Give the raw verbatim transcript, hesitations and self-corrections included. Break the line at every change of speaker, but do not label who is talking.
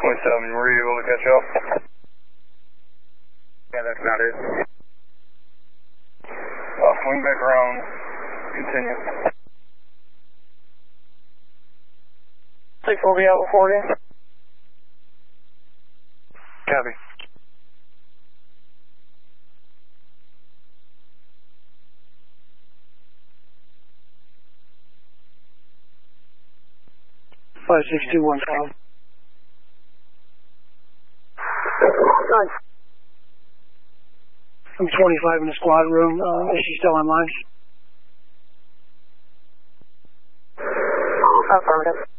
twenty-seven, were you able to catch up?
Yeah, that's about it.
Uh, swing back around. Continue.
six will be out before you.
Copy.
five six two one five. I'm twenty-five in the squad room. Uh, is she still online?
Affirmative.